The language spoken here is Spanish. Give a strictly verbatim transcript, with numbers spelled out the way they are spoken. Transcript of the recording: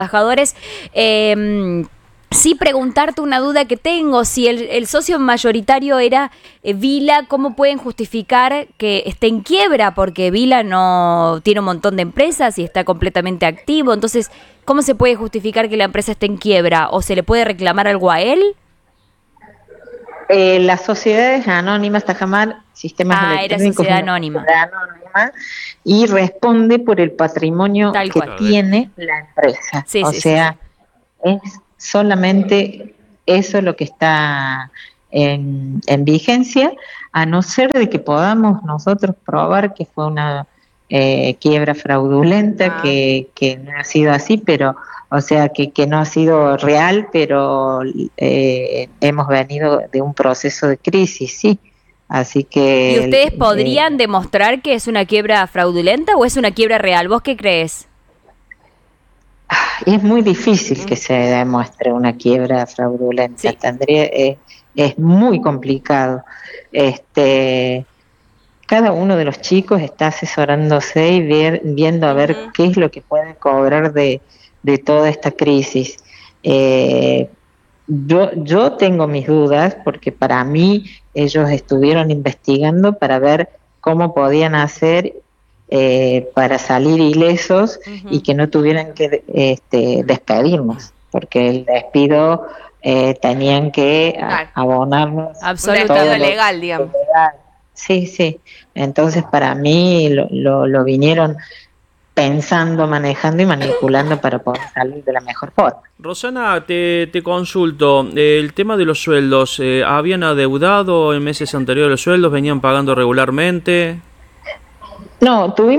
trabajadores. Eh, sí preguntarte una duda que tengo, si el, el socio mayoritario era eh, Vila, ¿cómo pueden justificar que esté en quiebra? Porque Vila no tiene un montón de empresas y está completamente activo, entonces, ¿cómo se puede justificar que la empresa esté en quiebra? ¿O se le puede reclamar algo a él? Eh, las sociedades anónimas, Tajamar, sistemas Ah, era electrónicos, sociedad es una anónima. sociedad anónima y responde por el patrimonio Tal que cual. tiene la empresa. Sí, O sí, sí, sí. sea, es solamente eso lo que está en, en vigencia, a no ser de que podamos nosotros probar que fue una eh, quiebra fraudulenta, Ah. que, que no ha sido así, pero, o sea, que, que no ha sido real, pero eh, hemos venido de un proceso de crisis, sí. Así ¿Y que ustedes eh, podrían demostrar que es una quiebra fraudulenta o es una quiebra real? ¿Vos qué crees? es muy difícil que se demuestre una quiebra fraudulenta, Sí. tendría, eh, es muy complicado. Este, cada uno de los chicos está asesorándose y ver, viendo a ver Uh-huh. qué es lo que pueden cobrar de, de toda esta crisis. Eh, yo, yo tengo mis dudas porque para mí ellos estuvieron investigando para ver cómo podían hacer eh, para salir ilesos y Uh-huh. que no tuvieran que este, despedirnos, porque el despido eh, tenían que a, Claro. abonarnos Un despido todo Absolutamente. lo, legal, lo digamos. legal. Sí, sí. Entonces para mí lo, lo, lo vinieron pensando, manejando y manipulando para poder salir de la mejor forma. Rosana, te, te consulto, eh, el tema de los sueldos, eh, ¿habían adeudado en meses anteriores los sueldos? ¿Venían pagando regularmente? No, tuvimos